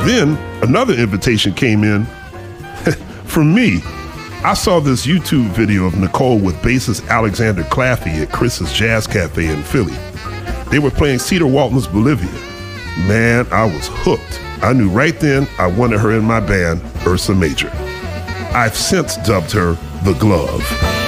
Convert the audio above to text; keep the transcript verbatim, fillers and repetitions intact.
Then another invitation came in from me. I saw this YouTube video of Nicole with bassist Alexander Claffey at Chris's Jazz Cafe in Philly. They were playing Cedar Walton's Bolivia. Man, I was hooked. I knew right then I wanted her in my band, Ursa Major. I've since dubbed her The Glove.